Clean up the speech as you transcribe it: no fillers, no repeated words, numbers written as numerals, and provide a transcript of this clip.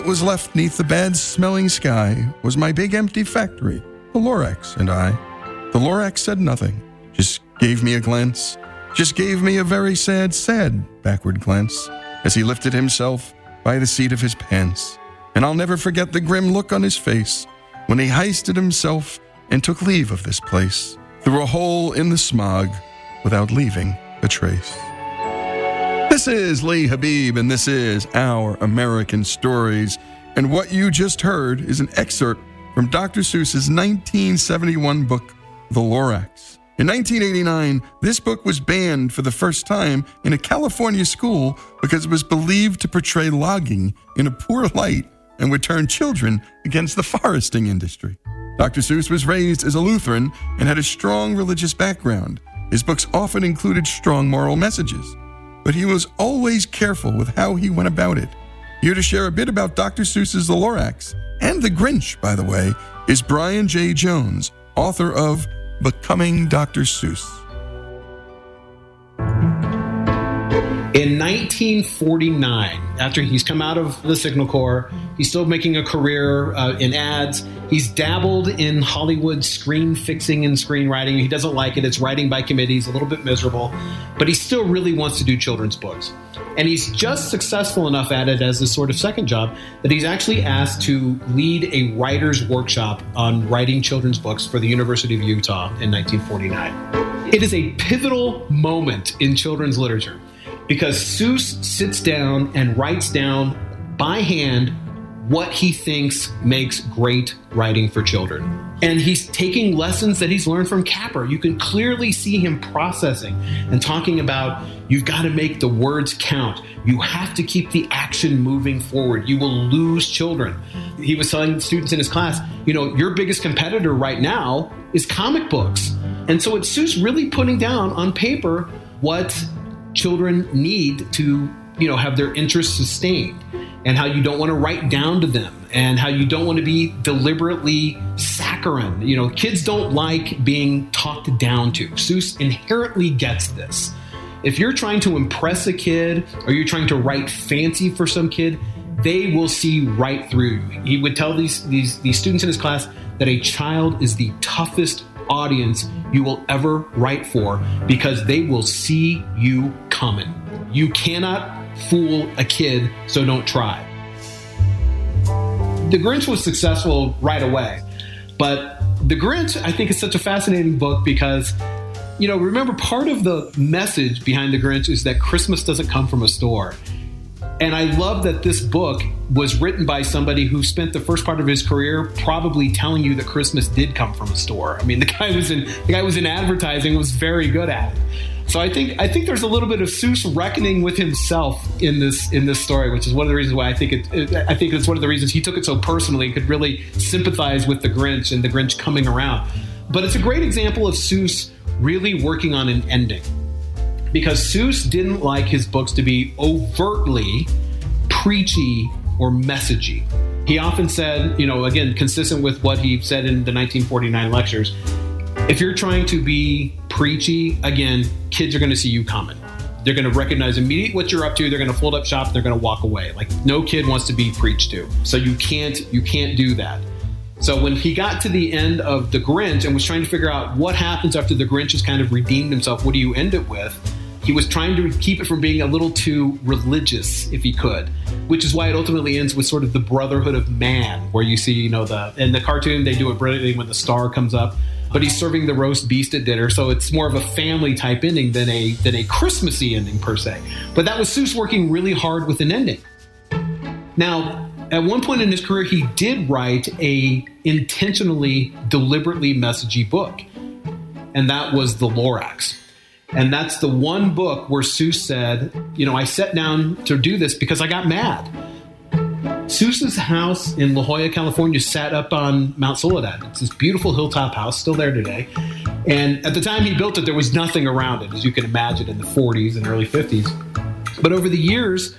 What was left neath the bad-smelling sky was my big empty factory, the Lorax and I. The Lorax said nothing, just gave me a glance, just gave me a very sad backward glance as he lifted himself by the seat of his pants. And I'll never forget the grim look on his face when he heisted himself and took leave of this place through a hole in the smog without leaving a trace. This is Lee Habib, and this is Our American Stories. And what you just heard is an excerpt from Dr. Seuss's 1971 book, The Lorax. In 1989, this book was banned for the first time in a California school because it was believed to portray logging in a poor light and would turn children against the foresting industry. Dr. Seuss was raised as a Lutheran and had a strong religious background. His books often included strong moral messages, but he was always careful with how he went about it. Here to share a bit about Dr. Seuss's The Lorax, and The Grinch, by the way, is Brian J. Jones, author of Becoming Dr. Seuss. In 1949, after he's come out of the Signal Corps, he's still making a career in ads. He's dabbled in Hollywood screen fixing and screenwriting. He doesn't like it. It's writing by committee. He's a little bit miserable, but he still really wants to do children's books. And he's just successful enough at it as his sort of second job that he's actually asked to lead a writer's workshop on writing children's books for the University of Utah in 1949. It is a pivotal moment in children's literature, because Seuss sits down and writes down by hand what he thinks makes great writing for children. And he's taking lessons that he's learned from Capper. You can clearly see him processing and talking about, you've got to make the words count. You have to keep the action moving forward. You will lose children. He was telling students in his class, your biggest competitor right now is comic books. And so it's Seuss really putting down on paper what children need to, have their interests sustained, and how you don't want to write down to them, and how you don't want to be deliberately saccharine. Kids don't like being talked down to. Seuss inherently gets this. If you're trying to impress a kid, or you're trying to write fancy for some kid, they will see right through you. He would tell these students in his class that a child is the toughest audience you will ever write for, because they will see you coming. You cannot fool a kid, so don't try. The Grinch was successful right away, but The Grinch, I think, is such a fascinating book because, remember, part of the message behind The Grinch is that Christmas doesn't come from a store. And I love that this book was written by somebody who spent the first part of his career probably telling you that Christmas did come from a store. I mean, the guy was in advertising, was very good at it. So I think there's a little bit of Seuss reckoning with himself in this story, which is one of the reasons why I think it's one of the reasons he took it so personally and could really sympathize with the Grinch and the Grinch coming around. But it's a great example of Seuss really working on an ending, because Seuss didn't like his books to be overtly preachy or messagey. He often said, again, consistent with what he said in the 1949 lectures, if you're trying to be preachy, again, kids are going to see you coming. They're going to recognize immediately what you're up to. They're going to fold up shop. They're going to walk away. Like, no kid wants to be preached to. So you can't do that. So when he got to the end of The Grinch and was trying to figure out what happens after the Grinch has kind of redeemed himself, what do you end it with? He was trying to keep it from being a little too religious, if he could, which is why it ultimately ends with sort of the brotherhood of man, where you see, in the cartoon, they do it brilliantly when the star comes up, but he's serving the roast beast at dinner. So it's more of a family type ending than a Christmassy ending per se. But that was Seuss working really hard with an ending. Now, at one point in his career, he did write a intentionally, deliberately messagey book, and that was The Lorax. And that's the one book where Seuss said, I sat down to do this because I got mad. Seuss's house in La Jolla, California, sat up on Mount Soledad. It's this beautiful hilltop house, still there today. And at the time he built it, there was nothing around it, as you can imagine, in the 40s and early 50s. But over the years,